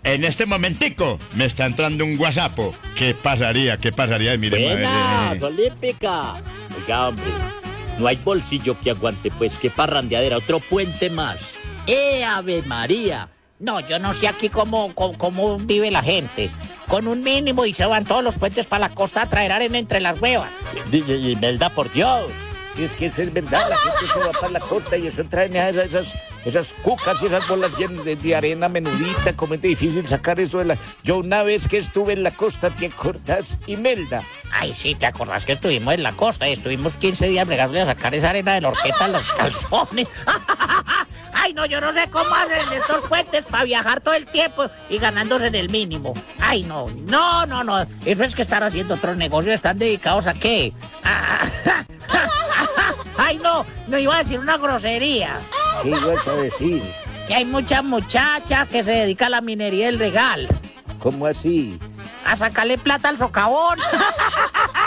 en este momentico me está entrando un WhatsApp. ¿Qué pasaría? Mire, Buenas, olímpica. Oiga, hombre, no hay bolsillo que aguante, pues, qué parrandeadera, otro puente más. Ave María! No, yo no sé aquí cómo vive la gente. Con un mínimo y se van todos los puentes para la costa a traer arena entre las huevas. Y verdad, por Dios. Es que eso es verdad, la gente se va para la costa y eso traen esas cucas y esas bolas llenas de arena menudita, como es difícil sacar eso de la... Yo una vez que estuve en la costa, ¿te acordás, Imelda? Ay, sí, ¿te acordás que estuvimos en la costa? Y estuvimos 15 días bregándole a sacar esa arena de la horqueta a los calzones. Ay, no, yo no sé cómo hacen estos puentes para viajar todo el tiempo y ganándose en el mínimo. Ay, no. Eso es que están haciendo otros negocios, ¿están dedicados a qué? Ay, no iba a decir una grosería. ¿Qué ibas a decir? Que hay muchas muchachas que se dedican a la minería del regal. ¿Cómo así? A sacarle plata al socavón.